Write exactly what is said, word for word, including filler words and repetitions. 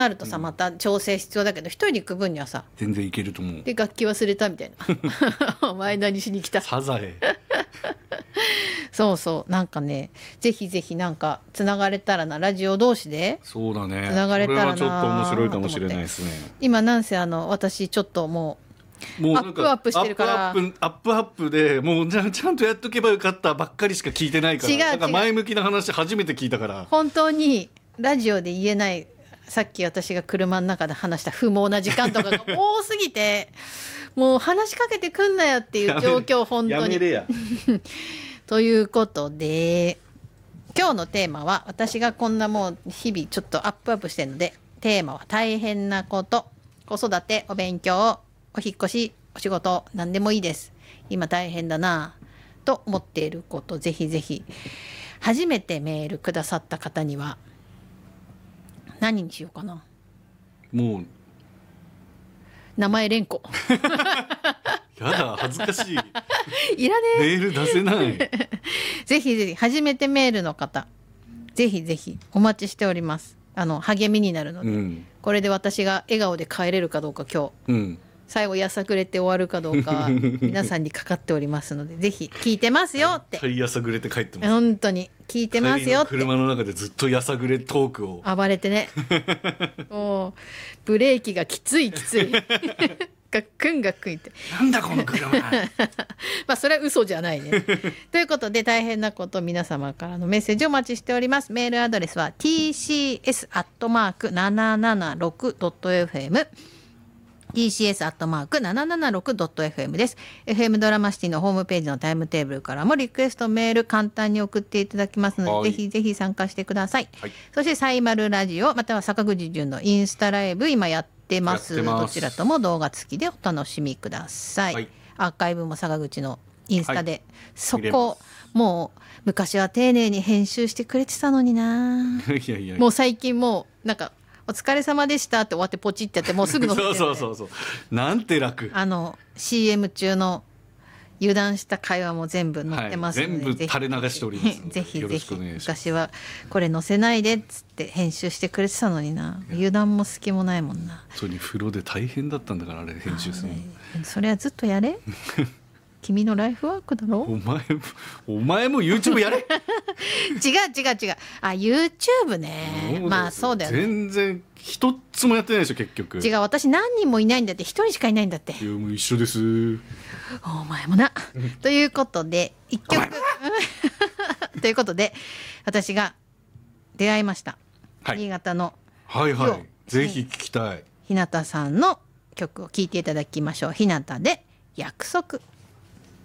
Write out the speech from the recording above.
なるとさ、また調整必要だけど一人で行く分にはさ全然いけると思う。 で楽器忘れたみたいなお前何しに来たサザエそうそうなんかねぜひぜひなんかつながれたらなラジオ同士でそうだねつながれたらなこれはちょっと面白いかもしれないですね。 今なんせあの私ちょっともうもうアップアップしてるからアップアップアップアップでもうじゃあちゃんとやっとけばよかったばっかりしか聞いてないから違う違うなんか前向きな話初めて聞いたから本当にラジオで言えないさっき私が車の中で話した不毛な時間とかが多すぎてもう話しかけてくんなよっていう状況本当にやめれやということで今日のテーマは私がこんなもう日々ちょっとアップアップしてるのでテーマは大変なこと子育てお勉強お引っ越しお仕事何でもいいです今大変だなと思っていることぜひぜひ初めてメールくださった方には何にしようかなもう名前連呼やだ恥ずかしいいらねえメール出せないぜひぜひ初めてメールの方ぜひぜひお待ちしておりますあの励みになるので、うん、これで私が笑顔で帰れるかどうか今日、うん、最後やさぐれて終わるかどうか皆さんにかかっておりますのでぜひ聞いてますよってはいやさぐれて帰ってます本当に聞いてますよって車の中でずっとやさぐれトークを暴れてねもうブレーキがきついきついガックンガックンってなんだこの車まあそれは嘘じゃないねということで大変なこと皆様からのメッセージをお待ちしております。メールアドレスは ティーシーエス アットマーク ななななろく ドット エフエム ティーシーエス アットマーク ななななろく ドット エフエム です。 エフエム ドラマシティのホームページのタイムテーブルからもリクエストメール簡単に送っていただきますので、はい、ぜひぜひ参加してください、はい、そしてサイマルラジオまたは坂口淳のインスタライブ今やってますどちらとも動画付きでお楽しみください、はい、アーカイブも坂口のインスタで、はい、そこもう昔は丁寧に編集してくれてたのにないやいやもう最近もうなんかお疲れ様でしたって終わってポチってやってもうすぐ載せてる、ね、 そうそうそうそうなんて楽あの シーエム 中の油断した会話も全部載ってますので、 はい、全部垂れ流しておりますぜひぜひ昔はこれ載せないでっつって編集してくれてたのにな油断も隙もないもんな本当に風呂で大変だったんだからあれ編集するの、ね、 それはずっとやれ君のライフワークだろお前もお前も YouTube やれ違う違う違うあ YouTube ねまあそうだよね全然一つもやってないでしょ結局違う私何人もいないんだって一人しかいないんだっていやもう一緒ですお前もなということで一曲ということで私が出会いました、はい、新潟のはいはいぜひ聞きたい日向さんの曲を聴いていただきましょう。日向で約束。